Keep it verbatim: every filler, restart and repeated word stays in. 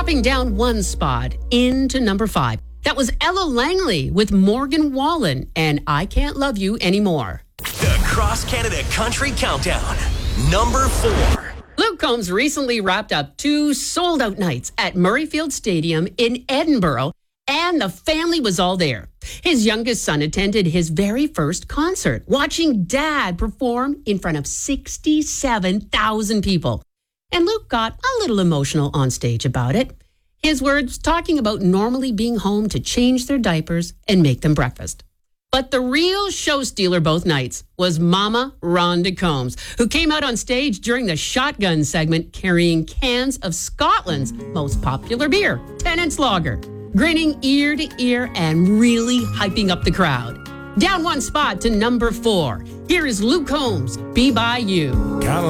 Dropping down one spot into number five. That was Ella Langley with Morgan Wallen and I Can't Love You Anymore. The Cross Canada Country Countdown. Number four. Luke Combs recently wrapped up two sold-out nights at Murrayfield Stadium in Edinburgh, and the family was all there. His youngest son attended his very first concert, watching Dad perform in front of sixty-seven thousand people. And Luke got a little emotional on stage about it. His words talking about normally being home to change their diapers and make them breakfast. But the real show stealer both nights was Mama Rhonda Combs, who came out on stage during the shotgun segment carrying cans of Scotland's most popular beer, Tennent's Lager, grinning ear to ear and really hyping up the crowd. Down one spot to number four. Here is Luke Combs, Be By You.